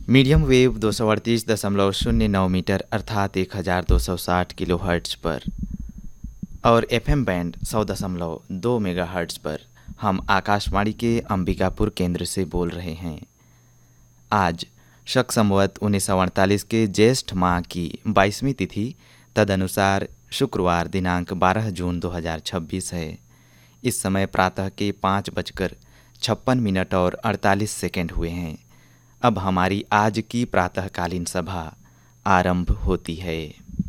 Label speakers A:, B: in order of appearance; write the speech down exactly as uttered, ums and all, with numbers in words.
A: Medium wave दो सौ अड़तीस दशमलव शून्य नौ मीटर अर्थात एक हज़ार दो सौ साठ किलो हर्ट्ज पर और एफएम बैंड सौ दशमलव दो मेगा हर्ट्ज पर हम आकाशवाणी के अंबिकापुर केंद्र से बोल रहे हैं। आज शक संवत उन्नीस सौ अड़तालीस के ज्येष्ठ माह की बाईसवीं तिथि तदनुसार शुक्रवार दिनांक बारह जून दो हज़ार छब्बीस है। इस समय प्रातः के पाँच बजकर छप्पन मिनट और अड़तालीस सेकेंड हुए हैं। अब हमारी आज की प्रातःकालीन सभा आरंभ होती है।